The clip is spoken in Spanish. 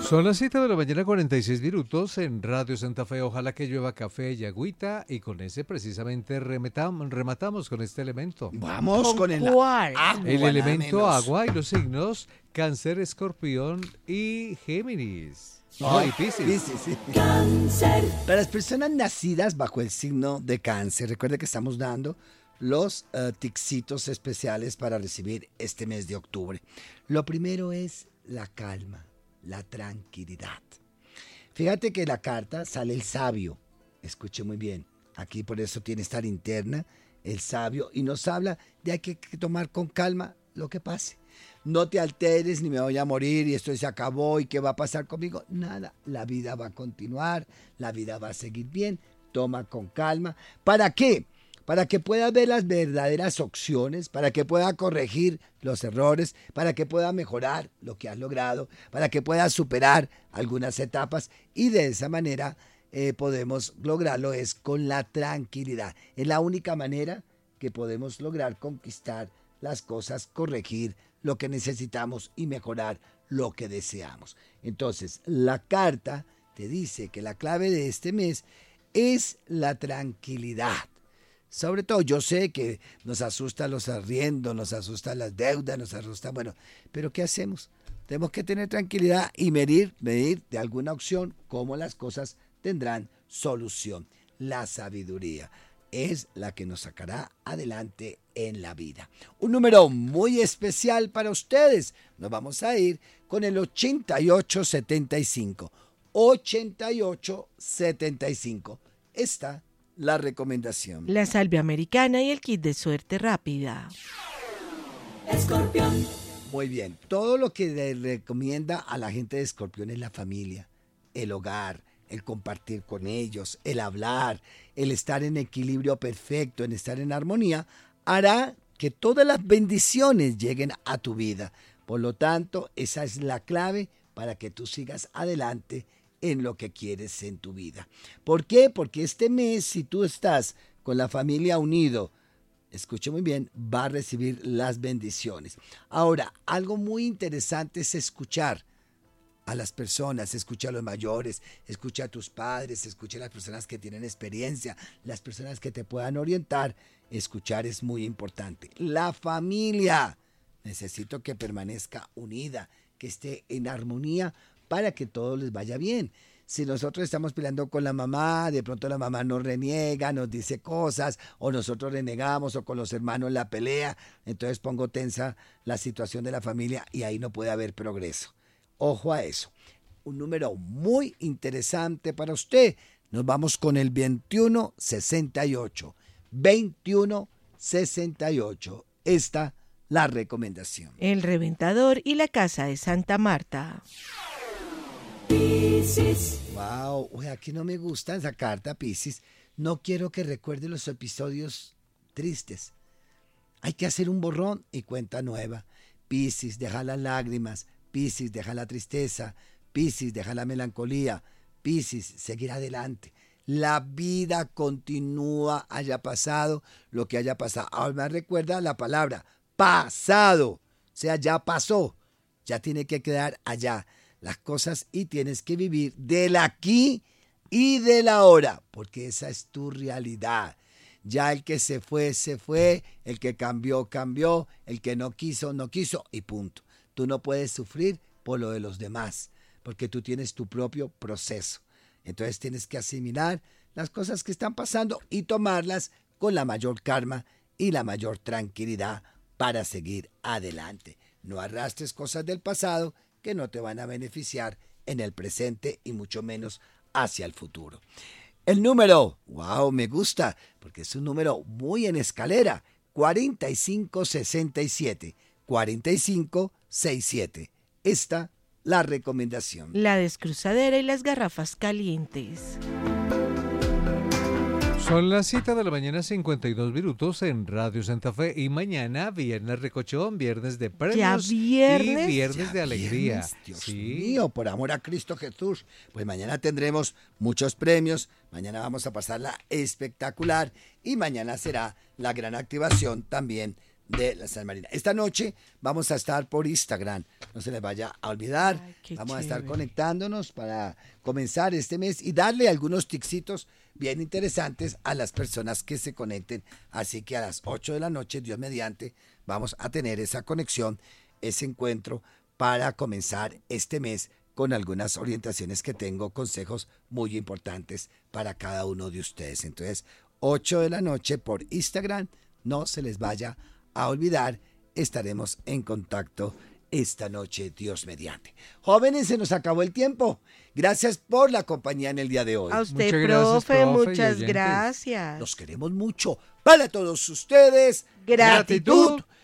Son las 7 de la mañana, 46 minutos en Radio Santa Fe. Ojalá que llueva café y agüita, y con ese precisamente rematamos con este elemento. Vamos con el ¿Cuál? agua. El nada elemento menos. agua y los signos Cáncer, Escorpión y Géminis. Ay, Y Piscis. Piscis, sí. Para las personas nacidas bajo el signo de Cáncer, recuerde que estamos dando los ticsitos especiales para recibir este mes de octubre. Lo primero es la calma, la tranquilidad. Fíjate que la carta sale el sabio. Escuche muy bien. Aquí por eso tiene esta linterna, el sabio, y nos habla de que hay que tomar con calma lo que pase. No te alteres, ni me voy a morir y esto se acabó y qué va a pasar conmigo. Nada, la vida va a continuar, la vida va a seguir bien. Toma con calma. ¿Para qué? Para que puedas ver las verdaderas opciones, para que pueda corregir los errores, para que pueda mejorar lo que has logrado, para que puedas superar algunas etapas, y de esa manera podemos lograrlo es con la tranquilidad. Es la única manera que podemos lograr conquistar las cosas, corregir lo que necesitamos y mejorar lo que deseamos. Entonces, la carta te dice que la clave de este mes es la tranquilidad. Sobre todo, yo sé que nos asustan los arriendos, nos asustan las deudas, nos asustan, bueno, pero ¿qué hacemos? Tenemos que tener tranquilidad y medir de alguna opción cómo las cosas tendrán solución. La sabiduría es la que nos sacará adelante en la vida. Un número muy especial para ustedes. Nos vamos a ir con el 8875. 8875. Esta la recomendación. La salvia americana y el kit de suerte rápida. Escorpión. Muy bien. Todo lo que le recomienda a la gente de Escorpión es la familia, el hogar, el compartir con ellos, el hablar, el estar en equilibrio perfecto, en estar en armonía, hará que todas las bendiciones lleguen a tu vida. Por lo tanto, esa es la clave para que tú sigas adelante en lo que quieres en tu vida. ¿Por qué? Porque este mes, si tú estás con la familia unido, escuche muy bien, va a recibir las bendiciones. Ahora, algo muy interesante es escuchar a las personas, escucha a los mayores, escucha a tus padres, escucha a las personas que tienen experiencia, las personas que te puedan orientar. Escuchar es muy importante. La familia, necesito que permanezca unida, que esté en armonía para que todo les vaya bien. Si nosotros estamos peleando con la mamá, de pronto la mamá nos reniega, nos dice cosas, o nosotros renegamos, o con los hermanos la pelea, entonces pongo tensa la situación de la familia y ahí no puede haber progreso. Ojo a eso. Un número muy interesante para usted. Nos vamos con el 2168. 2168. Esta la recomendación. El reventador y la casa de Santa Marta. Piscis. Wow, uy, aquí no me gusta esa carta, Piscis. No quiero que recuerde los episodios tristes. Hay que hacer un borrón y cuenta nueva. Piscis, deja las lágrimas. Piscis, deja la tristeza. Piscis, deja la melancolía. Piscis, seguir adelante. La vida continúa, haya pasado lo que haya pasado. Ahora recuerda la palabra pasado. O sea, ya pasó. Ya tiene que quedar allá las cosas y tienes que vivir del aquí y del ahora, porque esa es tu realidad. Ya el que se fue, el que cambió, cambió, el que no quiso y punto. Tú no puedes sufrir por lo de los demás, porque tú tienes tu propio proceso. Entonces tienes que asimilar las cosas que están pasando y tomarlas con la mayor calma y la mayor tranquilidad para seguir adelante. No arrastres cosas del pasado que no te van a beneficiar en el presente y mucho menos hacia el futuro. El número, wow, me gusta, porque es un número muy en escalera, 4567. 4567. Esta la recomendación. La descruzadera y las garrafas calientes. Son las 7 de la mañana, 52 minutos en Radio Santa Fe. Y mañana, viernes recochón, viernes de premios. ¿Ya viernes? Y viernes de alegría. Viernes, Dios mío, por amor a Cristo Jesús. Pues mañana tendremos muchos premios. Mañana vamos a pasarla espectacular. Y mañana será la gran activación también de la San Marina. Esta noche vamos a estar por Instagram, no se les vaya a olvidar. Ay, qué Vamos a estar chévere. conectándonos para comenzar este mes y darle algunos ticsitos bien interesantes a las personas que se conecten. Así que a las 8 de la noche, Dios mediante, vamos a tener esa conexión, ese encuentro para comenzar este mes con algunas orientaciones que tengo, consejos muy importantes para cada uno de ustedes. Entonces, 8 de la noche por Instagram, no se les vaya a olvidar, estaremos en contacto esta noche, Dios mediante. Jóvenes, se nos acabó el tiempo. Gracias por la compañía en el día de hoy. A usted, Muchas gracias, profe, profe, y muchas oyentes. gracias. Los queremos mucho. Para todos ustedes, Gratitud.